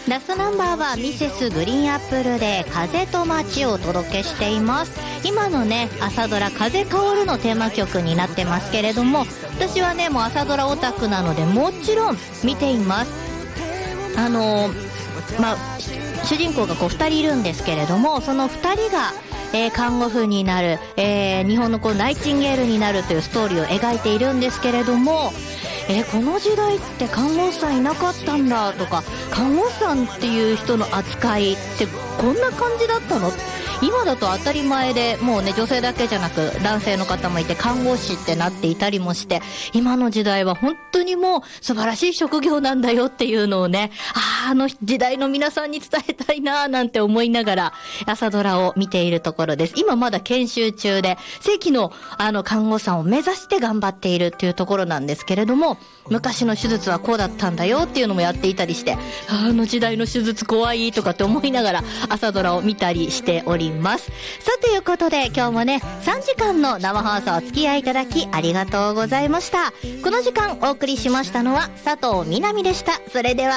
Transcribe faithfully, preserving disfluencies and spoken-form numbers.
ラストナンバーはミセスグリーンアップルで風と街をお届けしています。今のね朝ドラ風薫るのテーマ曲になってますけれども、私はねもう朝ドラオタクなのでもちろん見ています。あのまあ主人公がこうふたりいるんですけれども、そのふたりがえー、看護婦になる、えー、日本のこうナイチンゲールになるというストーリーを描いているんですけれども、えー、この時代って看護師さんいなかったんだとか、看護師さんっていう人の扱いってこんな感じだったの。今だと当たり前でもうね女性だけじゃなく男性の方もいて看護師ってなっていたりもして、今の時代は本当にもう素晴らしい職業なんだよっていうのをね、あ, あの時代の皆さんに伝えたいななんて思いながら朝ドラを見ているところです。今まだ研修中で正規のあの看護師さんを目指して頑張っているっていうところなんですけれども、昔の手術はこうだったんだよっていうのもやっていたりして、あの時代の手術怖いとかって思いながら朝ドラを見たりしております。さあということで今日もねさんじかんの生放送お付き合いいただきありがとうございました。この時間お送りしましたのは佐藤みなみでした。それでは